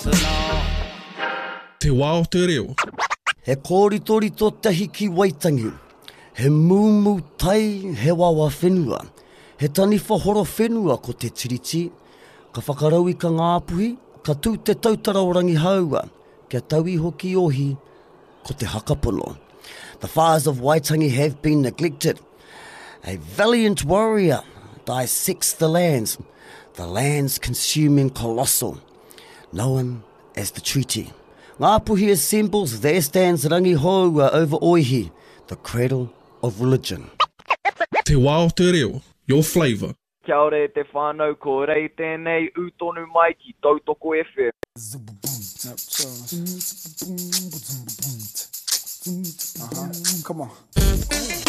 Te wā o te reo. He kōrito tahi ki Waitangi. He mūmu tai he wawa whenua. He tani whahoro whenua ko te tiriti. Ka whakarau I ka ngāpuhi, ka tū te tautara o rangi haua. Kia tauhi hoki ohi ko te hakapono. The fires of Waitangi have been neglected. A valiant warrior dissects the lands consuming colossal, known as the treaty. Ngāpuhi assembles, there stands Rangi Houa over Oihi, the cradle of religion. Te wā o te reo, your flavour. Kia ora te whānau, ko rei tēnei utonu mai ki Tautoko FM. Come on.